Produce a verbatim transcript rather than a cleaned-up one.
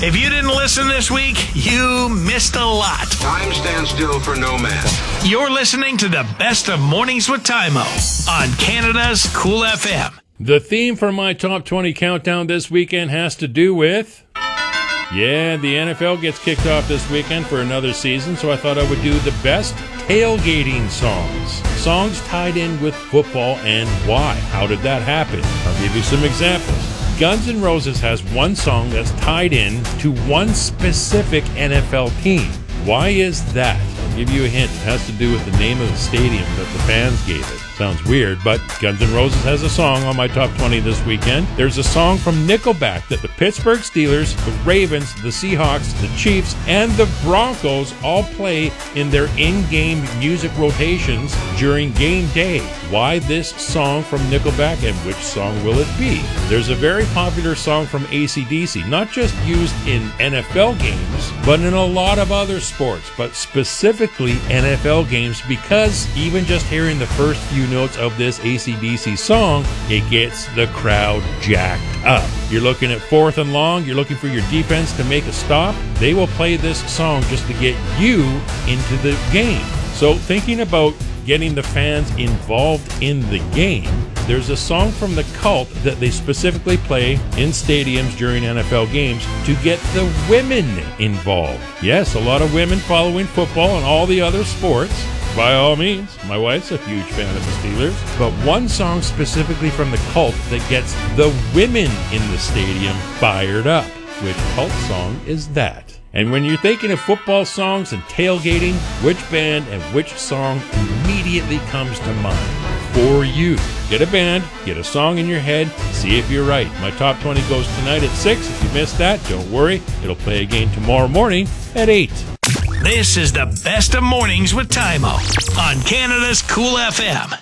If you didn't listen this week, you missed a lot. Time stands still for no man. You're listening to the best of Mornings with Tymo on Canada's Cool F M. The theme for my top twenty countdown this weekend has to do with... Yeah, the N F L gets kicked off this weekend for another season, so I thought I would do the best tailgating songs. Songs tied in with football and why. How did that happen? I'll give you some examples. Guns N' Roses has one song that's tied in to one specific N F L team. Why is that? I'll give you a hint. It has to do with the name of the stadium that the fans gave it. Sounds weird, but Guns N' Roses has a song on my top twenty this weekend. There's a song from Nickelback that the Pittsburgh Steelers, the Ravens, the Seahawks, the Chiefs, and the Broncos all play in their in-game music rotations during game day. Why this song from Nickelback, and which song will it be? There's a very popular song from A C D C, not just used in N F L games, but in a lot of other sports, but specifically N F L games, because even just hearing the first few notes of this A C D C song, it gets the crowd jacked up. You're looking at fourth and long, you're looking for your defense to make a stop, they will play this song just to get you into the game. So thinking about getting the fans involved in the game, there's a song from The Cult that they specifically play in stadiums during N F L games to get the women involved. Yes, a lot of women following football and all the other sports. By all means, my wife's a huge fan of the Steelers. But one song specifically from The Cult that gets the women in the stadium fired up. Which Cult song is that? And when you're thinking of football songs and tailgating, which band and which song immediately comes to mind for you? Get a band, get a song in your head, see if you're right. My top twenty goes tonight at six. If you missed that, don't worry. It'll play again tomorrow morning at eight. This is the best of Mornings with Tymo on Canada's Cool F M.